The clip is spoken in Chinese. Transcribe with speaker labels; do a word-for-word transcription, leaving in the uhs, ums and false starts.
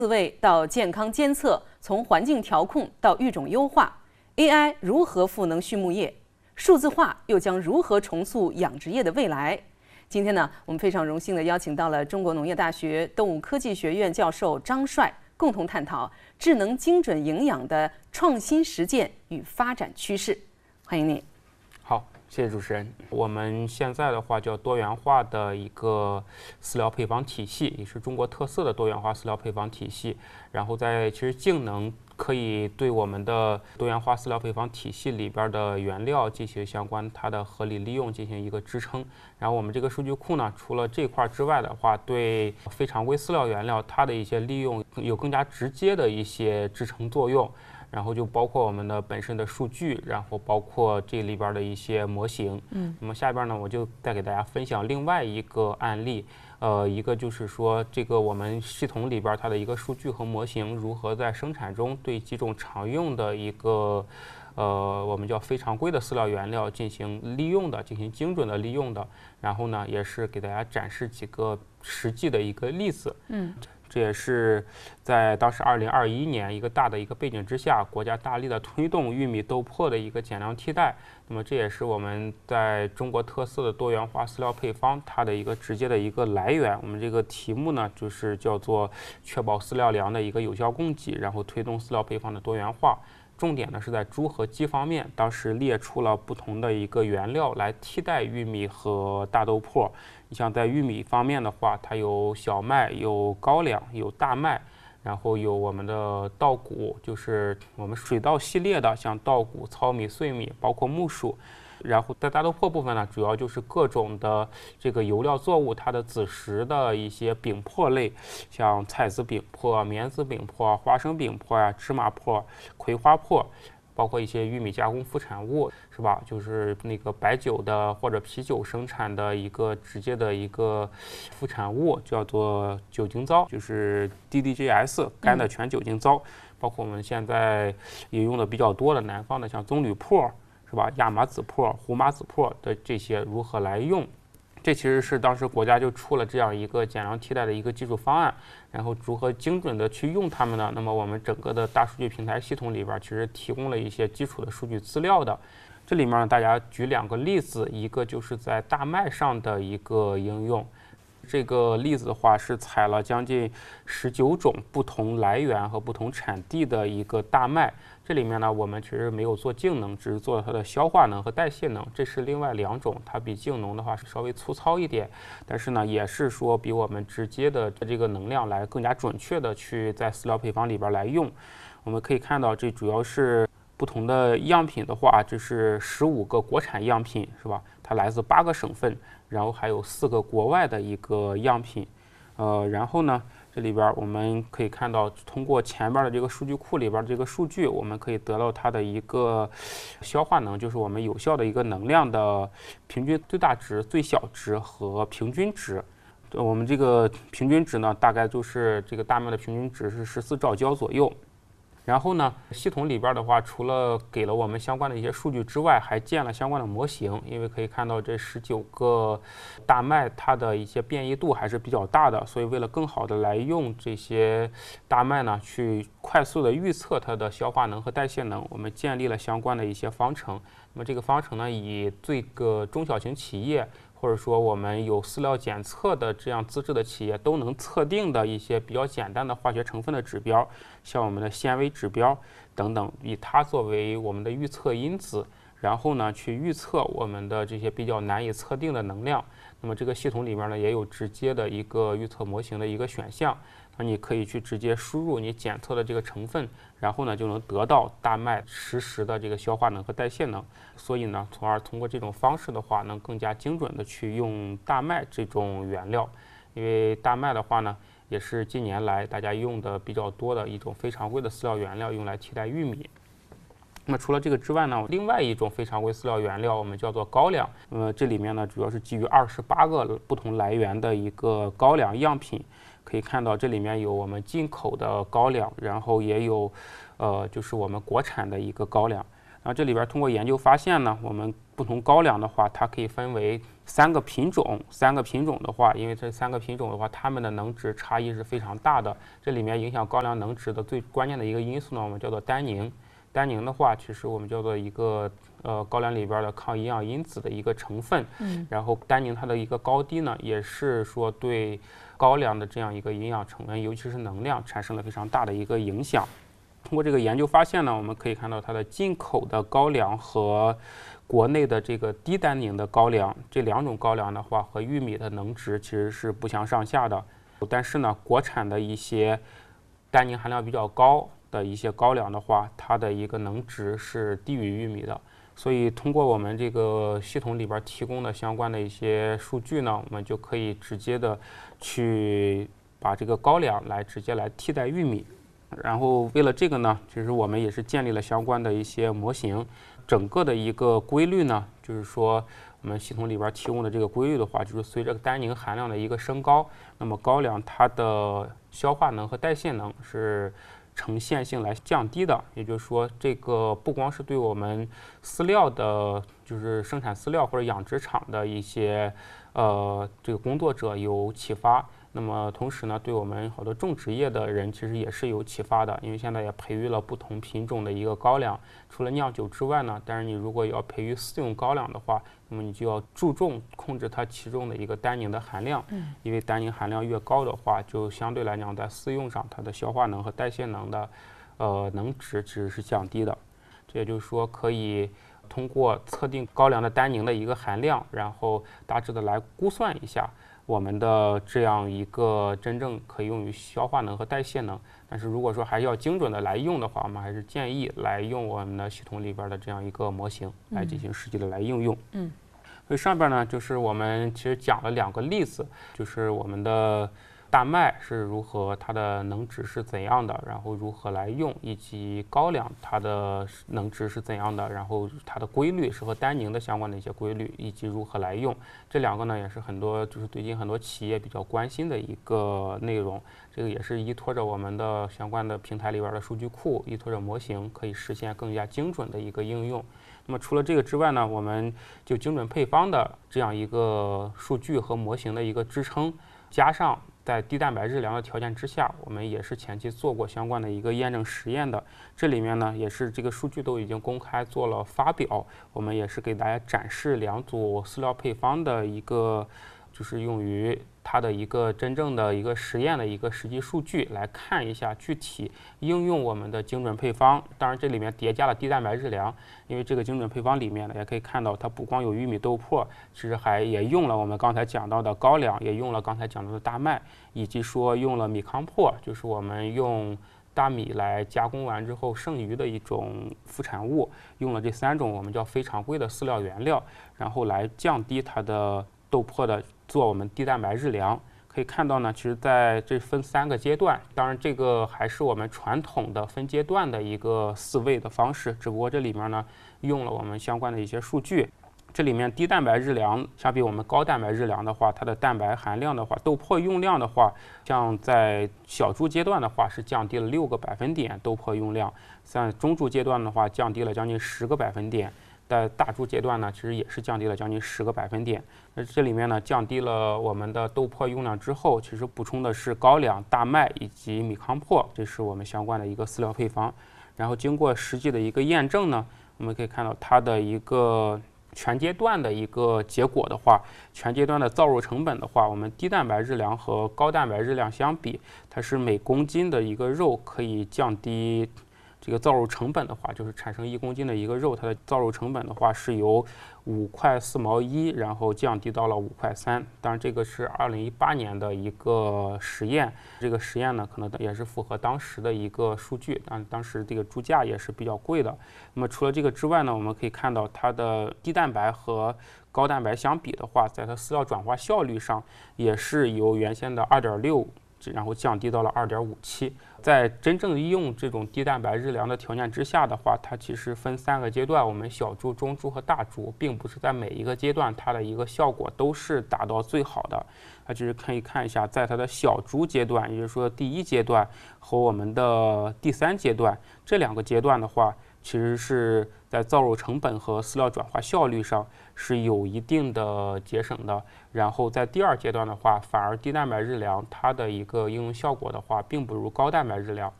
Speaker 1: 自卫到健康监测，从环境调控到育种优化 ，A I 如何赋能畜牧业？数字化又将如何重塑养殖业的未来？今天呢，我们非常荣幸地邀请到了中国农业大学动物科技学院教授张帅，共同探讨智能精准营养的创新实践与发展趋势。欢迎你。
Speaker 2: 好。谢谢主持人。我们现在的话叫多元化的一个饲料配方体系，也是中国特色的多元化饲料配方体系。然后在其实净能可以对我们的多元化饲料配方体系里边的原料进行相关它的合理利用进行一个支撑。然后我们这个数据库呢，除了这块之外的话，对非常规饲料原料它的一些利用有更加直接的一些支撑作用。然后就包括我们的本身的数据，然后包括这里边的一些模型。嗯，那么下边呢，我就再给大家分享另外一个案例。呃，一个就是说，这个我们系统里边它的一个数据和模型如何在生产中对几种常用的一个呃我们叫非常规的饲料原料进行利用的，进行精准的利用的。然后呢，也是给大家展示几个实际的一个例子。嗯。这也是在当时二零二一年一个大的一个背景之下，国家大力的推动玉米豆粕的一个减量替代。那么这也是我们在中国特色的多元化饲料配方它的一个直接的一个来源。我们这个题目呢，就是叫做确保饲料粮的一个有效供给，然后推动饲料配方的多元化。重点呢是在猪和鸡方面，当时列出了不同的一个原料来替代玉米和大豆粕。你像在玉米方面的话，它有小麦、有高粱、有大麦，然后有我们的稻谷，就是我们水稻系列的，像稻谷、糙米、碎米，包括木薯。然后在大豆粕部分呢，主要就是各种的这个油料作物它的子实的一些饼粕类，像菜籽饼粕、棉籽饼粕、花生饼粕呀、芝麻粕、葵花粕，包括一些玉米加工副产物，是吧？就是那个白酒的或者啤酒生产的一个直接的一个副产物，叫做酒精糟，就是 D D G S 干的全酒精糟。嗯、包括我们现在也用的比较多的南方的，像棕榈粕。是吧？亚麻籽粕、胡麻籽粕的这些如何来用？这其实是当时国家就出了这样一个减量替代的一个技术方案，然后如何精准的去用它们呢？那么我们整个的大数据平台系统里边其实提供了一些基础的数据资料的。这里面呢，大家举两个例子，一个就是在大麦上的一个应用。这个例子的话是采了将近十九种不同来源和不同产地的一个大麦。这里面呢，我们其实没有做净能，只是做了它的消化能和代谢能，这是另外两种，它比净能的话是稍微粗糙一点，但是呢，也是说比我们直接的这个能量来更加准确的去在饲料配方里边来用。我们可以看到，这主要是不同的样品的话，这是十五个国产样品，是吧？它来自八个省份，然后还有四个国外的一个样品，呃，然后呢？这里边我们可以看到，通过前边的这个数据库里边这个数据，我们可以得到它的一个消化能，就是我们有效的一个能量的平均最大值、最小值和平均值。我们这个平均值呢，大概就是这个大麦的平均值是十四兆焦左右。然后呢，系统里边的话，除了给了我们相关的一些数据之外，还建了相关的模型。因为可以看到这十九个大麦它的一些变异度还是比较大的，所以为了更好的来用这些大麦呢，去快速的预测它的消化能和代谢能，我们建立了相关的一些方程。那么这个方程呢，以这个中小型企业，或者说我们有饲料检测的这样资质的企业都能测定的一些比较简单的化学成分的指标，像我们的纤维指标等等，以它作为我们的预测因子，然后呢去预测我们的这些比较难以测定的能量。那么这个系统里面呢也有直接的一个预测模型的一个选项，那你可以去直接输入你检测的这个成分，然后呢就能得到大麦实时的这个消化能和代谢能。所以呢，从而通过这种方式的话，能更加精准的去用大麦这种原料。因为大麦的话呢，也是近年来大家用的比较多的一种非常规的饲料原料，用来替代玉米。那么除了这个之外呢，另外一种非常规饲料原料我们叫做高粱。那么这里面呢，主要是基于二十八个不同来源的一个高粱样品。可以看到这里面有我们进口的高粱，然后也有呃就是我们国产的一个高粱。然后这里边通过研究发现呢，我们不不同高粱的话，它可以分为三个品种。三个品种的话，因为这三个品种的话，它们的能值差异是非常大的。这里面影响高粱能值的最关键的一个因素呢，我们叫做单宁。单宁的话，其实我们叫做一个呃高粱里边的抗营养因子的一个成分。嗯。然后单宁它的一个高低呢，也是说对高粱的这样一个营养成分，尤其是能量，产生了非常大的一个影响。通过这个研究发现呢，我们可以看到它的进口的高粱和国内的这个低单宁的高粱，这两种高粱的话和玉米的能值其实是不相上下的。但是呢，国产的一些单宁含量比较高的一些高粱的话，它的一个能值是低于玉米的。所以通过我们这个系统里边提供的相关的一些数据呢，我们就可以直接的去把这个高粱来直接来替代玉米。然后为了这个呢，其实我们也是建立了相关的一些模型。整个的一个规律呢，就是说我们系统里边提供的这个规律的话，就是随着单宁含量的一个升高，那么高粱它的消化能和代谢能是呈线性来降低的。也就是说，这个不光是对我们饲料的，就是生产饲料或者养殖场的一些呃这个工作者有启发。那么同时呢，对我们好多种植业的人其实也是有启发的，因为现在也培育了不同品种的一个高粱，除了酿酒之外呢，但是你如果要培育饲用高粱的话，那么你就要注重控制它其中的一个单宁的含量，嗯，因为单宁含量越高的话，就相对来讲在饲用上它的消化能和代谢能的呃能值其实是降低的。这也就是说可以通过测定高粱的单宁的一个含量，然后大致的来估算一下我们的这样一个真正可以用于消化能和代谢能。但是如果说还要精准的来用的话，我们还是建议来用我们的系统里边的这样一个模型来进行实际的来应用。嗯，所以上边呢就是我们其实讲了两个例子，就是我们的大麦是如何，它的能值是怎样的，然后如何来用，以及高粱它的能值是怎样的，然后它的规律是和单宁的相关的一些规律，以及如何来用。这两个呢也是很多就是最近很多企业比较关心的一个内容。这个也是依托着我们的相关的平台里边的数据库，依托着模型，可以实现更加精准的一个应用。那么除了这个之外呢，我们就精准配方的这样一个数据和模型的一个支撑，加上在低蛋白日粮的条件之下，我们也是前期做过相关的一个验证实验的。这里面呢，也是这个数据都已经公开做了发表，我们也是给大家展示两组饲料配方的一个，就是用于它的一个真正的一个实验的一个实际数据，来看一下具体应用我们的精准配方。当然这里面叠加了低蛋白日粮，因为这个精准配方里面呢，也可以看到它不光有玉米豆粕，其实还也用了我们刚才讲到的高粱，也用了刚才讲到的大麦，以及说用了米糠粕，就是我们用大米来加工完之后剩余的一种副产物，用了这三种我们叫非常规的饲料原料，然后来降低它的豆粕的，做我们低蛋白日粮。可以看到呢，其实在这分三个阶段，当然这个还是我们传统的分阶段的一个饲喂的方式，只不过这里面呢用了我们相关的一些数据。这里面低蛋白日粮相比我们高蛋白日粮的话，它的蛋白含量的话，豆粕用量的话，像在小猪阶段的话是降低了六个百分点豆粕用量，在中猪阶段的话降低了将近十个百分点，在大猪阶段呢，其实也是降低了将近十个百分点。那这里面呢，降低了我们的豆粕用量之后，其实补充的是高粱、大麦以及米糠粕，这是我们相关的一个饲料配方。然后经过实际的一个验证呢，我们可以看到它的一个全阶段的一个结果的话，全阶段的造肉成本的话，我们低蛋白日粮和高蛋白日粮相比，它是每公斤的一个肉可以降低。这个造肉成本的话，就是产生一公斤的一个肉，它的造肉成本的话是由五块四毛一，然后降低到了五块三。当然，这个是二零一八年的一个实验，这个实验呢，可能也是符合当时的一个数据，但当时这个猪价也是比较贵的。那么除了这个之外呢，我们可以看到它的低蛋白和高蛋白相比的话，在它饲料转化效率上，也是由原先的二点六。然后降低到了二点五七，在真正用这种低蛋白日粮的条件之下的话，它其实分三个阶段，我们小猪、中猪和大猪，并不是在每一个阶段它的一个效果都是达到最好的。它就是可以看一下，在它的小猪阶段，也就是说第一阶段和我们的第三阶段这两个阶段的话， 其实是在造肉成本和饲料转化效率上是有一定的节省的。然后在第二阶段的话，反而低蛋白日粮它的一个应用效果的话，并不如高蛋白日粮。